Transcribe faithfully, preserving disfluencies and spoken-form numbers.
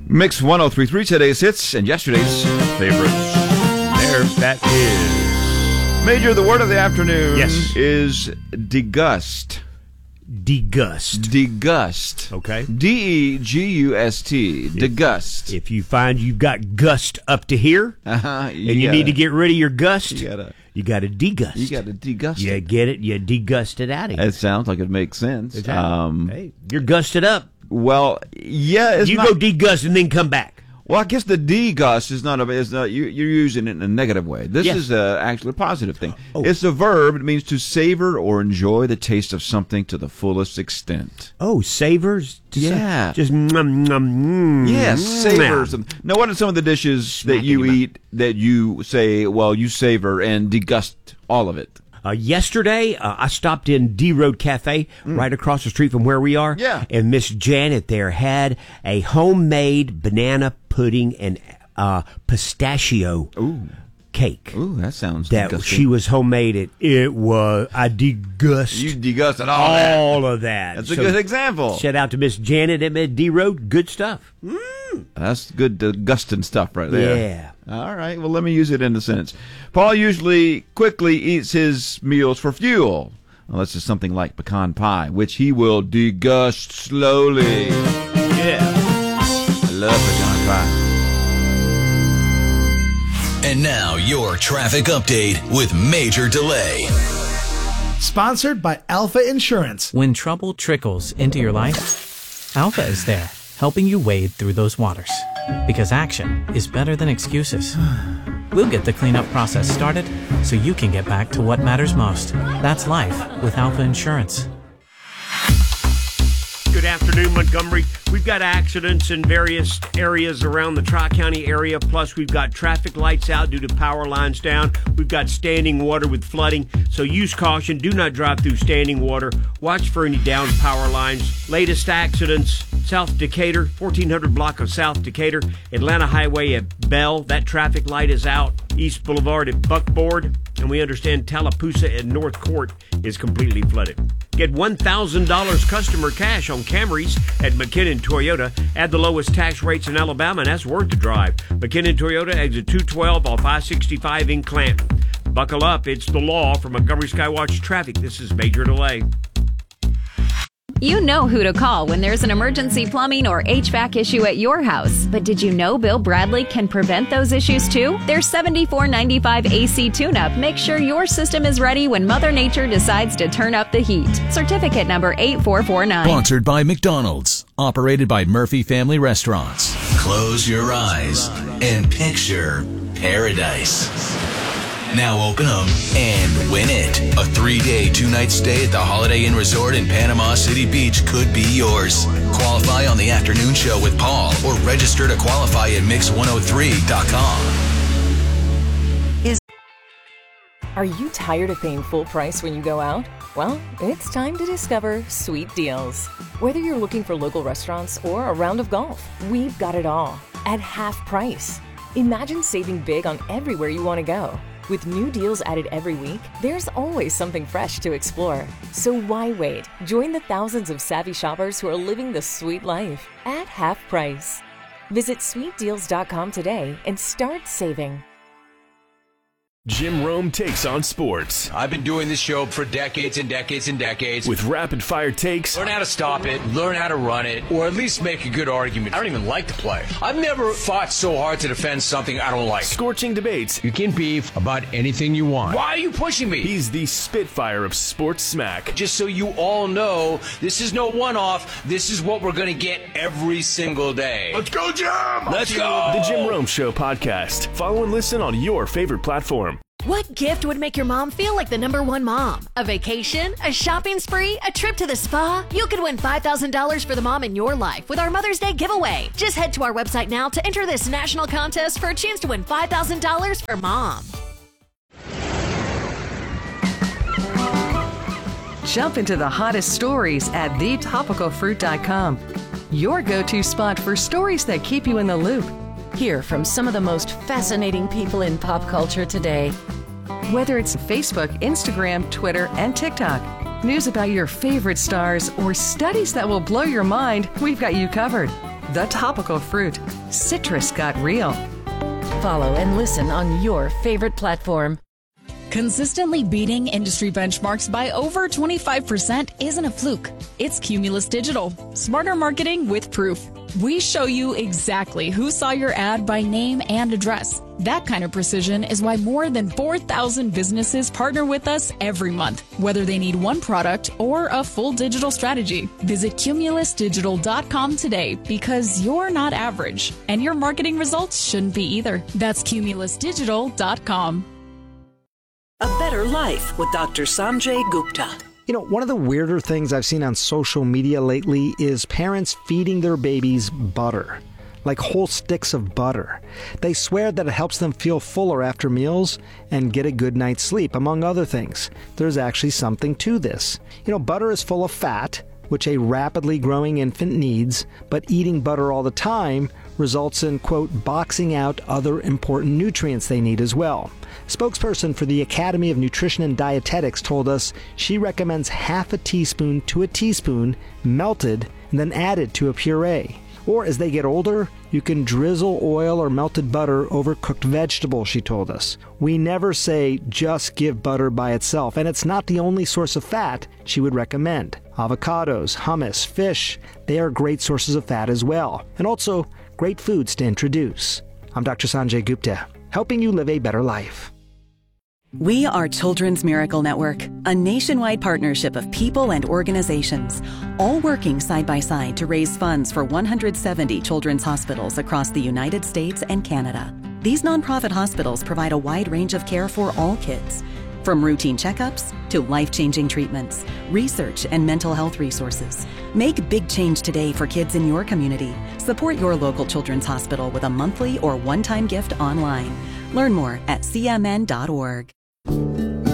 Mix one oh three point three, today's hits and yesterday's favorites. There that is. Major, the word of the afternoon yes. is degust. Degust. Degust. Okay. D E G U S T. Degust. If you find you've got gust up to here, uh-huh, you and you gotta, need to get rid of your gust, you gotta, you gotta degust. You gotta degust You it. get it, you degust it out of here. It sounds like it makes sense. Exactly. Um, hey, you're gusted up. Well, yeah. It's you not, go degust and then come back. Well, I guess the degust is not a. Is not you, you're using it in a negative way. This yes. is a, actually a positive thing. Oh. It's a verb. It means to savor or enjoy the taste of something to the fullest extent. Oh, savors. Yeah. Just mm, mm, mm, yes, mm, savors. Mm. Now, what are some of the dishes Smack that you in your eat that you say, well, you savor and degust all of it? Uh, yesterday, uh, I stopped in D Road Cafe mm. right across the street from where we are. Yeah. And Miss Janet there had a homemade banana pudding and uh, pistachio Ooh. cake. Ooh, that sounds that disgusting. she was homemade it. It was I degust. You degusted all, all that. of that. That's a so, good example. Shout out to Miss Janet at D Road. Good stuff. Mm. That's good degusting stuff right there. Yeah. All right. Well, let me use it in a sentence. Paul usually quickly eats his meals for fuel, unless it's something like pecan pie, which he will degust slowly. Yeah. I love pecan pie. And now your traffic update with Major Delay. Sponsored by Alpha Insurance. When trouble trickles into your life, Alpha is there, helping you wade through those waters. Because action is better than excuses. We'll get the cleanup process started so you can get back to what matters most. That's life with Alpha Insurance. Good afternoon, Montgomery. We've got accidents in various areas around the Tri-County area, plus we've got traffic lights out due to power lines down. We've got standing water with flooding, so use caution. Do not drive through standing water. Watch for any downed power lines. Latest accidents, South Decatur, fourteen hundred block of South Decatur, Atlanta Highway at Bell. That traffic light is out. East Boulevard at Buckboard, and we understand Tallapoosa at North Court is completely flooded. Get one thousand dollars customer cash on Camrys at McKinnon Toyota. Add the lowest tax rates in Alabama, and that's worth the drive. McKinnon Toyota, exit two twelve off I sixty-five in Clanton. Buckle up, it's the law. For Montgomery Skywatch Traffic, this is Major Delay. You know who to call when there's an emergency plumbing or H V A C issue at your house. But did you know Bill Bradley can prevent those issues too? Their seventy-four ninety-five A C tune-up makes sure your system is ready when Mother Nature decides to turn up the heat. Certificate number eight four four nine. Sponsored by McDonald's. Operated by Murphy Family Restaurants. Close your eyes and picture paradise. Now open them and win it. A three-day, two-night stay at the Holiday Inn Resort in Panama City Beach could be yours. Qualify on the afternoon show with Paul or register to qualify at mix one oh three dot com. Are you tired of paying full price when you go out? Well, it's time to discover Sweet Deals. Whether you're looking for local restaurants or a round of golf, we've got it all at half price. Imagine saving big on everywhere you want to go. With new deals added every week, there's always something fresh to explore. So why wait? Join the thousands of savvy shoppers who are living the sweet life at half price. Visit sweet deals dot com today and start saving. Jim Rome takes on sports. I've been doing this show for decades and decades and decades. With rapid-fire takes. Learn how to stop it, learn how to run it, or at least make a good argument. I don't even like to play. I've never fought so hard to defend something I don't like. Scorching debates. You can beef about anything you want. Why are you pushing me? He's the Spitfire of sports smack. Just so you all know, this is no one-off. This is what we're going to get every single day. Let's go, Jim! Let's go! The Jim Rome Show podcast. Follow and listen on your favorite platform. What gift would make your mom feel like the number one mom? A vacation? A shopping spree? A trip to the spa? You could win five thousand dollars for the mom in your life with our Mother's Day giveaway. Just head to our website now to enter this national contest for a chance to win five thousand dollars for mom. Jump into the hottest stories at the topical fruit dot com. Your go-to spot for stories that keep you in the loop. Hear from some of the most fascinating people in pop culture today. Whether it's Facebook, Instagram, Twitter, and TikTok, news about your favorite stars, or studies that will blow your mind, we've got you covered. The Topical Fruit. Citrus got real. Follow and listen on your favorite platform. Consistently beating industry benchmarks by over twenty-five percent isn't a fluke. It's Cumulus Digital. Smarter marketing with proof. We show you exactly who saw your ad by name and address. That kind of precision is why more than four thousand businesses partner with us every month, whether they need one product or a full digital strategy. Visit cumulus digital dot com today because you're not average, and your marketing results shouldn't be either. That's cumulus digital dot com. A Better Life with Doctor Sanjay Gupta. You know, one of the weirder things I've seen on social media lately is parents feeding their babies butter, like whole sticks of butter. They swear that it helps them feel fuller after meals and get a good night's sleep, among other things. There's actually something to this. You know, butter is full of fat, which a rapidly growing infant needs, but eating butter all the time results in, quote, boxing out other important nutrients they need as well. Spokesperson for the Academy of Nutrition and Dietetics told us she recommends half a teaspoon to a teaspoon melted and then added to a puree. Or as they get older, you can drizzle oil or melted butter over cooked vegetables, she told us. We never say just give butter by itself, and it's not the only source of fat she would recommend. Avocados, hummus, fish, they are great sources of fat as well, and also great foods to introduce. I'm Doctor Sanjay Gupta, helping you live a better life. We are Children's Miracle Network, a nationwide partnership of people and organizations, all working side by side to raise funds for one hundred seventy children's hospitals across the United States and Canada. These nonprofit hospitals provide a wide range of care for all kids, from routine checkups to life-changing treatments, research, and mental health resources. Make big change today for kids in your community. Support your local children's hospital with a monthly or one-time gift online. Learn more at c m n dot org.